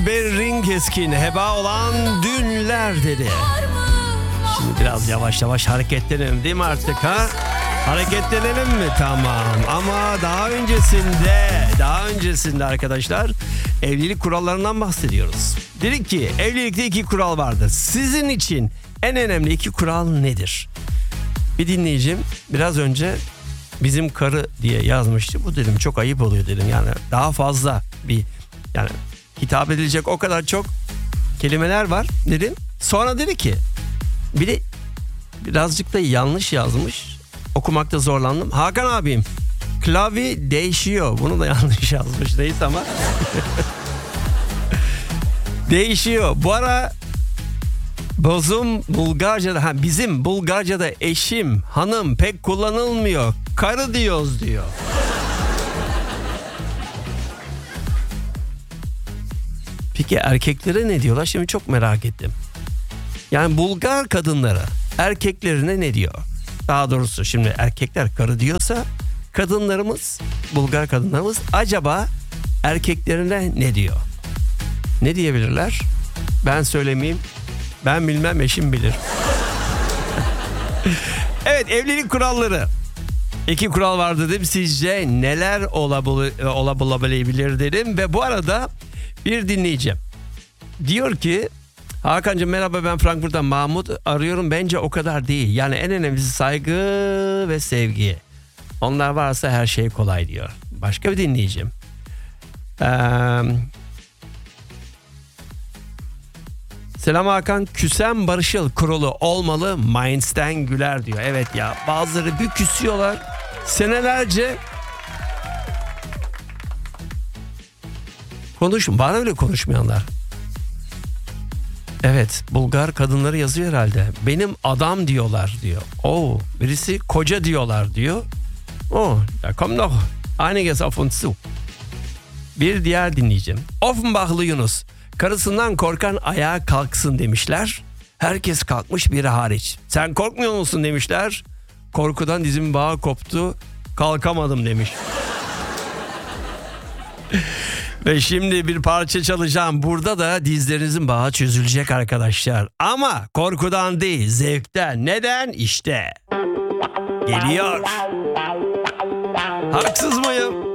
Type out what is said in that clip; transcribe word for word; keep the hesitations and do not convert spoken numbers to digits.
Berrin Keskin, heba olan dünler dedi. Şimdi biraz yavaş yavaş hareketlenelim değil mi artık ha? Hareketlenelim mi? Tamam. Ama daha öncesinde, daha öncesinde arkadaşlar evlilik kurallarından bahsediyoruz. Dedik ki evlilikte iki kural vardır. Sizin için en önemli iki kural nedir? Bir dinleyicim biraz önce bizim karı diye yazmıştı. Bu dedim çok ayıp oluyor dedim. Yani daha fazla bir yani hitap edilecek o kadar çok kelimeler var dedim. Sonra dedi ki bir de birazcık da yanlış yazmış. Okumakta zorlandım. Hakan abim klavye değişiyor. Bunu da yanlış yazmış. Neyse ama. Değişiyor. Bu ara bozum Bulgarca'da ha, bizim Bulgarca'da eşim, hanım pek kullanılmıyor. Karı diyoruz diyor. Peki erkeklere ne diyorlar? Şimdi çok merak ettim. Yani Bulgar kadınlara erkeklerine ne diyor? Daha doğrusu şimdi erkekler karı diyorsa kadınlarımız, Bulgar kadınlarımız acaba erkeklerine ne diyor? Ne diyebilirler? Ben söylemeyeyim. Ben bilmem, eşim bilir. Evet, evlilik kuralları. İki kural var dedim. Sizce neler olabilir dedim. Ve bu arada bir dinleyeceğim. Diyor ki Hakan'cığım merhaba, ben Frankfurt'tan Mahmut arıyorum. Bence o kadar değil. Yani en önemlisi saygı ve sevgi. Onlar varsa her şey kolay diyor. Başka bir dinleyeceğim. Eee... Selam Hakan, küsen barışıl kurulu olmalı, Mainz'ten Güler diyor. Evet ya, bazıları bir küsüyorlar senelerce. Konuşun, bana öyle konuşmayanlar. Evet, Bulgar kadınları yazıyor herhalde. Benim adam diyorlar diyor. Oo, birisi koca diyorlar diyor. Oh, da kommt noch einiges auf uns zu. Bir diğer dinleyeceğim. Offenbachlı Yunus. Karısından korkan ayağa kalksın demişler. Herkes kalkmış, biri hariç. Sen korkmuyor musun demişler. Korkudan dizim bağı koptu. Kalkamadım demiş. Ve şimdi bir parça çalacağım. Burada da dizlerinizin bağı çözülecek arkadaşlar. Ama korkudan değil, zevkten. Neden? İşte. Geliyor. Haksız mıyım?